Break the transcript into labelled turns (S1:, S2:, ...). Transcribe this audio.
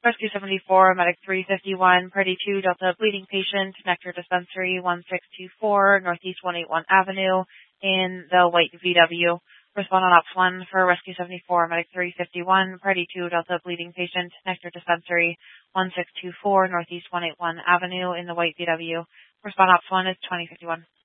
S1: Rescue 74, Medic 351, Party 2, Delta bleeding patient, Nectar Dispensary 1624, Northeast 181 Avenue in the white VW. Respond on Ops 1 for Rescue 74, Medic 351, Party 2, Delta bleeding patient, Nectar Dispensary 1624, Northeast 181 Avenue in the white VW. Respond Ops 1 is 2051.